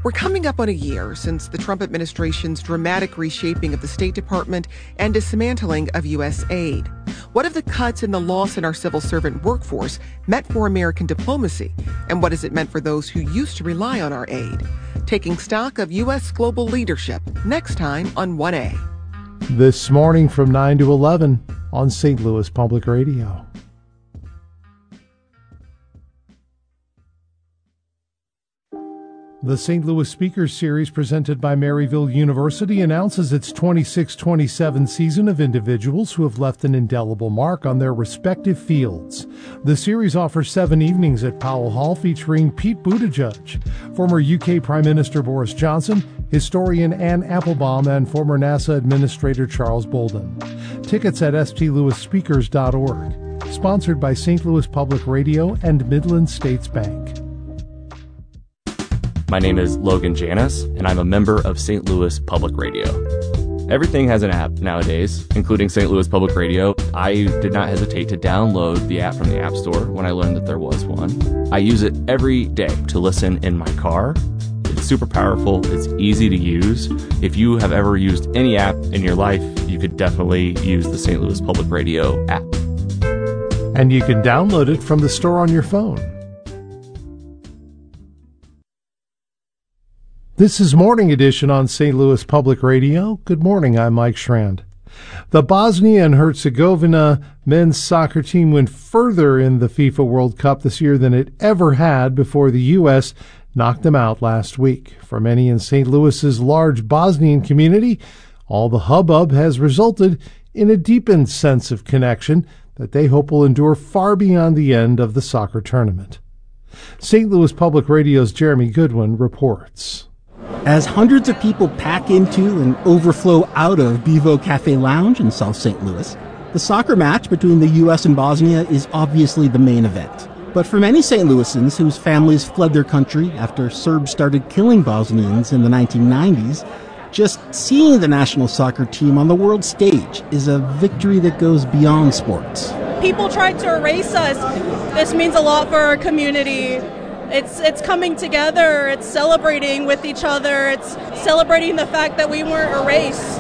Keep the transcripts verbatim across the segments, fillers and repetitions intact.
We're coming up on a year since the Trump administration's dramatic reshaping of the State Department and dismantling of U S aid. What have the cuts and the loss in our civil servant workforce meant for American diplomacy? And what has it meant for those who used to rely on our aid? Taking stock of U S global leadership next time on one A. This morning from nine to eleven on Saint Louis Public Radio. The Saint Louis Speakers Series, presented by Maryville University, announces its twenty-six twenty-seven season of individuals who have left an indelible mark on their respective fields. The series offers seven evenings at Powell Hall featuring Pete Buttigieg, former U K Prime Minister Boris Johnson, historian Anne Applebaum, and former NASA Administrator Charles Bolden. Tickets at s t louis speakers dot org. Sponsored by Saint Louis Public Radio and Midland States Bank. My name is Logan Janis, and I'm a member of Saint Louis Public Radio. Everything has an app nowadays, including Saint Louis Public Radio. I did not hesitate to download the app from the App Store when I learned that there was one. I use it every day to listen in my car. It's super powerful. It's easy to use. If you have ever used any app in your life, you could definitely use the Saint Louis Public Radio app. And you can download it from the store on your phone. This is Morning Edition on Saint Louis Public Radio. Good morning, I'm Mike Schrand. The Bosnia and Herzegovina men's soccer team went further in the FIFA World Cup this year than it ever had before the U S knocked them out last week. For many in Saint Louis's large Bosnian community, all the hubbub has resulted in a deepened sense of connection that they hope will endure far beyond the end of the soccer tournament. Saint Louis Public Radio's Jeremy Goodwin reports. As hundreds of people pack into and overflow out of Bevo Cafe Lounge in South Saint Louis, the soccer match between the U S and Bosnia is obviously the main event. But for many Saint Louisans whose families fled their country after Serbs started killing Bosnians in the nineteen nineties, just seeing the national soccer team on the world stage is a victory that goes beyond sports. People tried to erase us. This means a lot for our community. It's it's coming together, it's celebrating with each other, it's celebrating the fact that we weren't erased.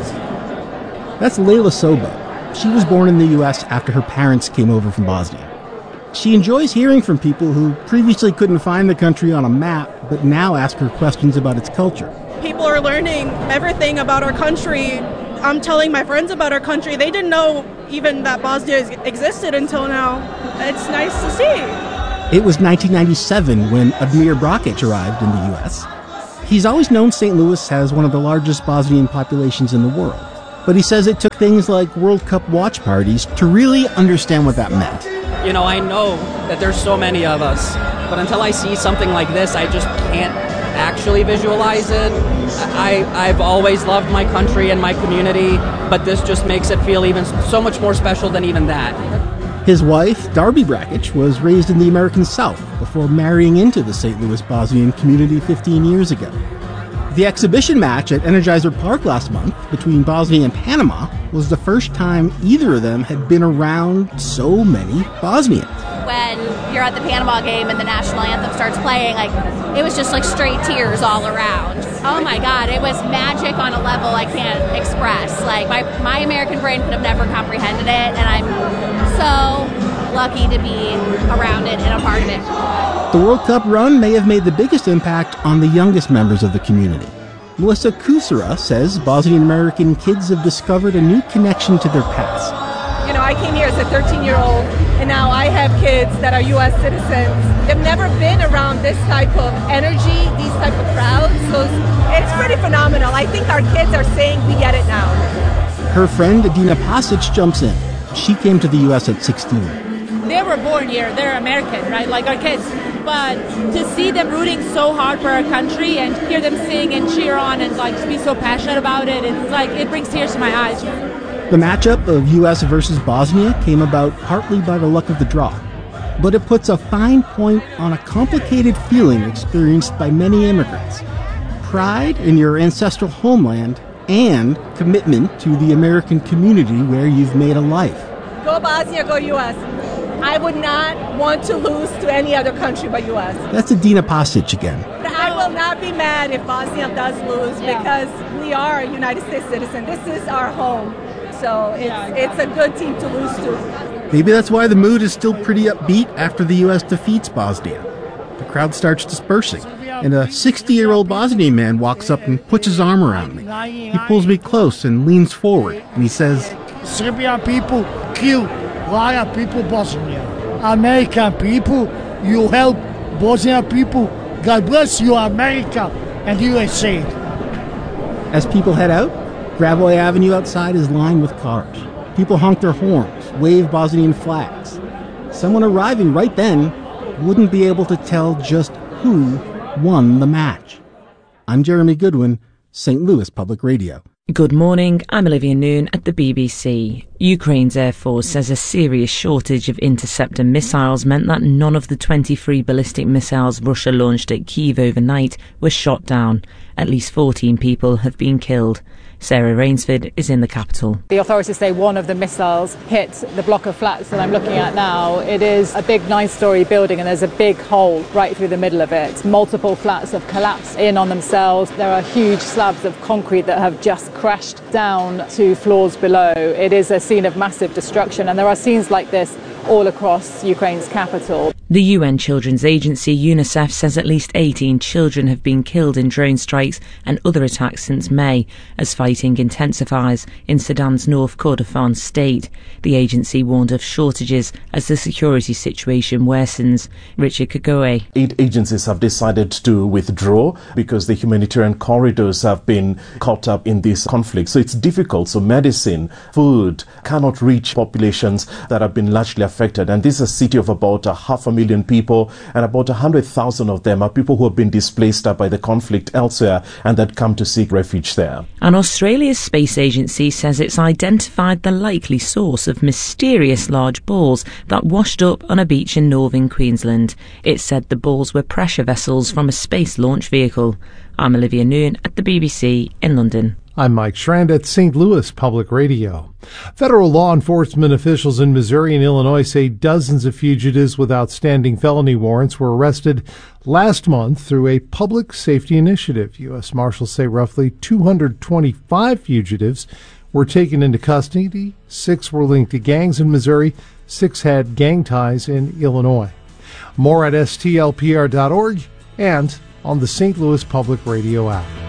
That's Layla Soba. She was born in the U S after her parents came over from Bosnia. She enjoys hearing from people who previously couldn't find the country on a map, but now ask her questions about its culture. People are learning everything about our country. I'm telling my friends about our country. They didn't know even that Bosnia existed until now. It's nice to see. It was nineteen ninety-seven when Admir Brakic arrived in the U S. He's always known Saint Louis has one of the largest Bosnian populations in the world. But he says it took things like World Cup watch parties to really understand what that meant. You know, I know that there's so many of us, but until I see something like this, I just can't actually visualize it. I, I've always loved my country and my community, but this just makes it feel even so much more special than even that. His wife, Darby Brakic, was raised in the American South before marrying into the Saint Louis Bosnian community fifteen years ago. The exhibition match at Energizer Park last month between Bosnia and Panama was the first time either of them had been around so many Bosnians. When you're at the Panama game and the national anthem starts playing, like it was just like straight tears all around. Oh my God, it was magic on a level I can't express. Like my, my American brain could have never comprehended it, and I'm so lucky to be around it and a part of it. The World Cup run may have made the biggest impact on the youngest members of the community. Melissa Kusera says Bosnian American kids have discovered a new connection to their past. You know, I came here as a thirteen-year-old, and now I have kids that are U S citizens. They've never been around this type of energy, these type of crowds, so it's pretty phenomenal. I think our kids are saying we get it now. Her friend Adina Pasic jumps in. She came to the U S at sixteen. They were born here. They're American, right? Like our kids. But to see them rooting so hard for our country and hear them sing and cheer on and like be so passionate about it, it's like it brings tears to my eyes. The matchup of U S versus Bosnia came about partly by the luck of the draw, but it puts a fine point on a complicated feeling experienced by many immigrants. Pride in your ancestral homeland and commitment to the American community where you've made a life. Go Bosnia, go U S. I would not want to lose to any other country but U S. That's Adina Pasic again. I will not not be mad if Bosnia does lose yeah. because we are a United States citizen. This is our home. So it's, yeah, exactly. it's a good team to lose to. Maybe that's why the mood is still pretty upbeat after the U S defeats Bosnia. The crowd starts dispersing, and a sixty-year-old Bosnian man walks up and puts his arm around me. He pulls me close and leans forward, and he says, Serbian people kill a lot of people Bosnia. American people, you help Bosnian people. God bless you, America and U S A. As people head out, Gravoy Avenue outside is lined with cars. People honk their horns, wave Bosnian flags. Someone arriving right then wouldn't be able to tell just who won the match. I'm Jeremy Goodwin, Saint Louis Public Radio. Good morning, I'm Olivia Noon at the B B C. Ukraine's Air Force says a serious shortage of interceptor missiles meant that none of the twenty-three ballistic missiles Russia launched at Kyiv overnight were shot down. At least fourteen people have been killed. Sarah Rainsford is in the capital. The authorities say one of the missiles hit the block of flats that I'm looking at now. It is a big nine-storey building and there's a big hole right through the middle of it. Multiple flats have collapsed in on themselves. There are huge slabs of concrete that have just crashed down to floors below. It is a scene of massive destruction, and there are scenes like this all across Ukraine's capital. The U N Children's Agency UNICEF says at least eighteen children have been killed in drone strikes and other attacks since May, as fighting intensifies in Sudan's North Kordofan state. The agency warned of shortages as the security situation worsens. Richard Kagoe. Eight agencies have decided to withdraw because the humanitarian corridors have been caught up in this conflict. So it's difficult. So medicine, food cannot reach populations that have been largely affected. And this is a city of about a half a million people, and about one hundred thousand of them are people who have been displaced by the conflict elsewhere and that come to seek refuge there. And Australia's space agency says it's identified the likely source of mysterious large balls that washed up on a beach in northern Queensland. It said the balls were pressure vessels from a space launch vehicle. I'm Olivia Noon at the B B C in London. I'm Mike Schrand at Saint Louis Public Radio. Federal law enforcement officials in Missouri and Illinois say dozens of fugitives with outstanding felony warrants were arrested last month through a public safety initiative. U S Marshals say roughly two hundred twenty-five fugitives were taken into custody. Six were linked to gangs in Missouri. Six had gang ties in Illinois. More at S T L P R dot org and on the Saint Louis Public Radio app.